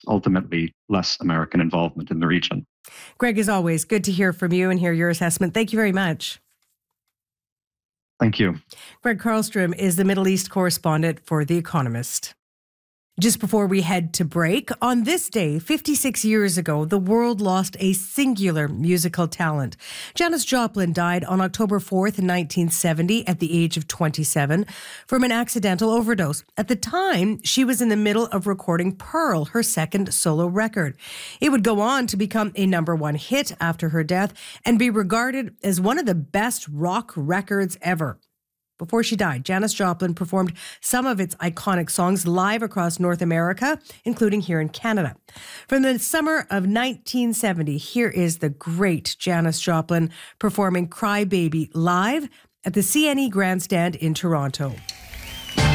ultimately less American involvement in the region. Greg, as always, good to hear from you and hear your assessment. Thank you very much. Thank you. Greg Karlstrom is the Middle East correspondent for The Economist. Just before we head to break, on this day, 56 years ago, the world lost a singular musical talent. Janis Joplin died on October 4th, 1970, at the age of 27, from an accidental overdose. At the time, she was in the middle of recording Pearl, her second solo record. It would go on to become a #1 hit after her death and be regarded as one of the best rock records ever. Before she died, Janis Joplin performed some of its iconic songs live across North America, including here in Canada. From the summer of 1970, here is the great Janis Joplin performing Cry Baby live at the CNE Grandstand in Toronto.